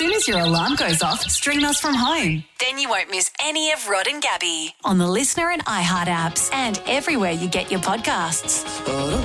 soon as your alarm goes off, stream us from home. Then you won't miss any of Rod and Gabby on the Listener and iHeart apps and everywhere you get your podcasts.